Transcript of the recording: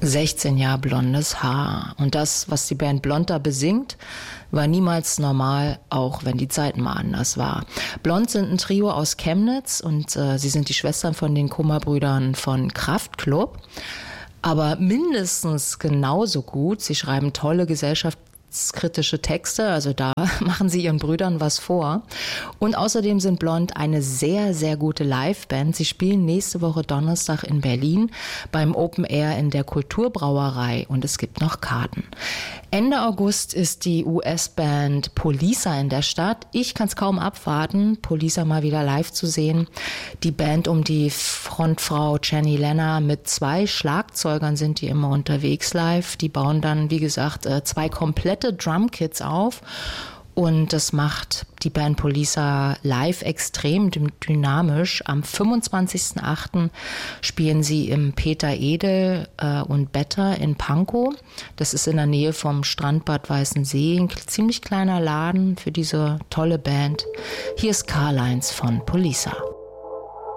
16 Jahre blondes Haar. Und das, was die Band Blond da besingt, war niemals normal, auch wenn die Zeit mal anders war. Blond sind ein Trio aus Chemnitz und sie sind die Schwestern von den Kummerbrüdern von Kraftklub. Aber mindestens genauso gut, sie schreiben tolle gesellschaftskritische Texte, also da machen sie ihren Brüdern was vor. Und außerdem sind Blond eine sehr, sehr gute Liveband. Sie spielen nächste Woche Donnerstag in Berlin beim Open Air in der Kulturbrauerei und es gibt noch Karten. Ende August ist die US-Band Poliça in der Stadt. Ich kann es kaum abwarten, Poliça mal wieder live zu sehen. Die Band um die Frontfrau Jenny Lenner mit 2 Schlagzeugern sind die immer unterwegs live. Die bauen dann, wie gesagt, 2 komplette Drumkits auf. Und das macht die Band Poliça live extrem dynamisch. Am 25.08. spielen sie im Peter Edel und Better in Pankow. Das ist in der Nähe vom Strandbad Weißensee. Ein ziemlich kleiner Laden für diese tolle Band. Hier ist Karl-Heinz von Poliça.